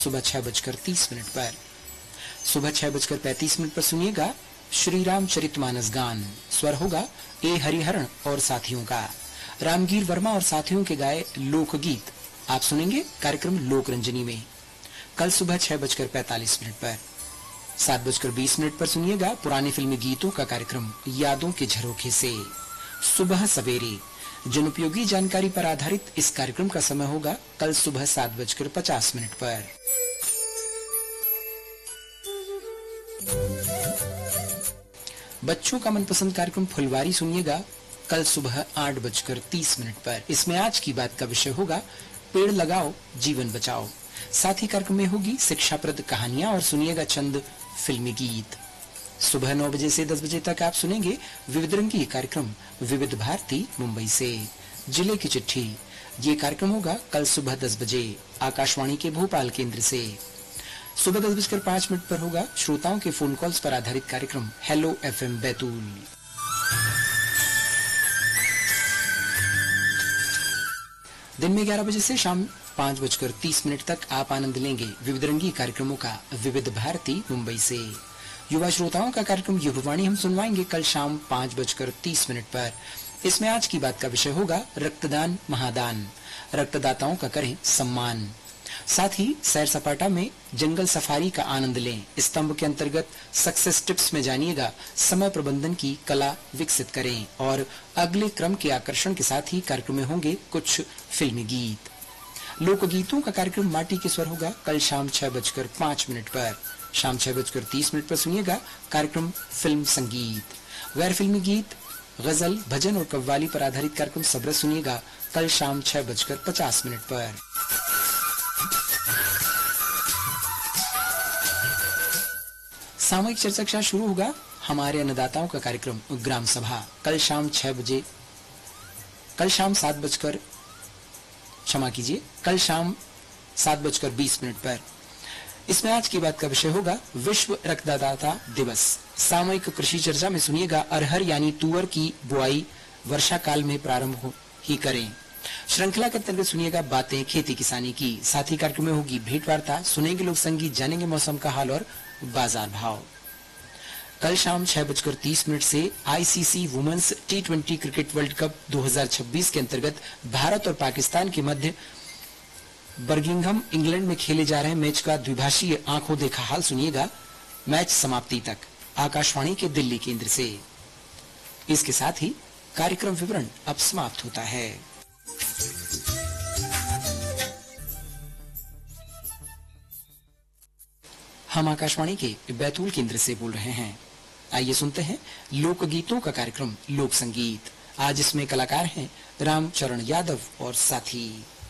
सुबह 6:30 पर। सुबह 6:35 पर सुनिएगा श्री राम चरितमानस गान। स्वर होगा ए हरिहरन और साथियों का। रामगीर वर्मा और साथियों के गाए लोकगीत आप सुनेंगे कार्यक्रम लोकरंजनी में। कल सुबह 6:45 पर। 7:20 पर सुनिएगा पुराने फिल्मी गीतों का कार्यक्रम यादों के झरोखे से। सुबह सवेरे जनोपयोगी जानकारी पर आधारित इस कार्यक्रम का समय होगा कल सुबह 7:50 पर। बच्चों का मनपसंद कार्यक्रम फुलवारी सुनिएगा कल सुबह 8:30 पर। इसमें आज की बात का विषय होगा पेड़ लगाओ जीवन बचाओ। साथ ही कार्यक्रम में होगी शिक्षाप्रद कहानियां और सुनिएगा चंद फिल्मी गीत। सुबह 9 बजे से 10 बजे तक आप सुनेंगे विविध रंगी कार्यक्रम विविध भारती मुंबई से। जिले की चिट्ठी ये कार्यक्रम होगा कल सुबह 10 बजे आकाशवाणी के भोपाल केंद्र से। सुबह 10:05 पर होगा श्रोताओं के फोन कॉल्स पर आधारित कार्यक्रम हेलो एफएम बैतूल। दिन में 11 बजे से शाम 5:30 तक आप आनंद लेंगे विविध रंगी कार्यक्रमों का विविध भारती मुंबई से। युवा श्रोताओं का कार्यक्रम युववाणी हम सुनवाएंगे कल शाम 5:30 पर। इसमें आज की बात का विषय होगा रक्तदान महादान, रक्तदाताओं का करें सम्मान। साथ ही सैर सपाटा में जंगल सफारी का आनंद लें। स्तंभ के अंतर्गत सक्सेस टिप्स में जानिएगा समय प्रबंधन की कला विकसित करें। और अगले क्रम के आकर्षण के साथ ही कार्यक्रम में होंगे कुछ फिल्मी गीत। लोकगीतों का कार्यक्रम माटी के स्वर होगा कल शाम 6:05 पर। शाम 6:30 पर सुनिएगा कार्यक्रम फिल्म संगीत। गैर फिल्मी गीत, गजल, भजन और कव्वाली पर आधारित कार्यक्रम सबरस सुनिएगा कल शाम 6:50 पर। सामूहिक चर्चा के साथ शुरू होगा हमारे अन्नदाताओं का कार्यक्रम ग्राम सभा कल शाम 7:20 पर। इसमें आज की बात का विषय होगा विश्व रक्तदाता दिवस। सामूहिक कृषि चर्चा में सुनिएगा अरहर यानी तुअर की बुआई वर्षा काल में प्रारंभ ही करें। श्रृंखला के अंतर्गत सुनिएगा बातें खेती किसानी की। साथ ही कार्यक्रम में होगी भेंट वार्ता, सुनेंगे लोक संगीत, जानेंगे मौसम का हाल और बाजार भाव। कल शाम 6:30 से ICC women's T20 cricket world cup 2026 के अंतर्गत भारत और पाकिस्तान के मध्य बर्मिंघम इंग्लैंड में खेले जा रहे मैच का द्विभाषीय आंखों देखा हाल सुनिएगा मैच समाप्ति तक आकाशवाणी के दिल्ली केंद्र से। इसके साथ ही कार्यक्रम विवरण अब समाप्त होता है। हम आकाशवाणी के बैतूल केंद्र से बोल रहे हैं। आइए सुनते हैं लोकगीतों का कार्यक्रम लोक संगीत। आज इसमें कलाकार हैं रामचरण यादव और साथी।